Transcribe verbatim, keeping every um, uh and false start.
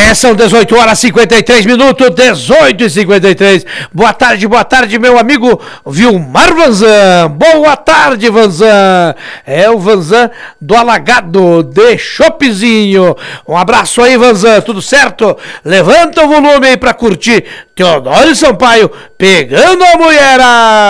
É, são dezoito horas e cinquenta e três minutos, dezoito e cinquenta e três. Boa tarde, boa tarde, meu amigo Vilmar Vanzan. Boa tarde, Vanzan. É o Vanzan do Alagado de Chopezinho. Um abraço aí, Vanzan, tudo certo? Levanta o volume aí pra curtir Teodoro Sampaio pegando a mulher.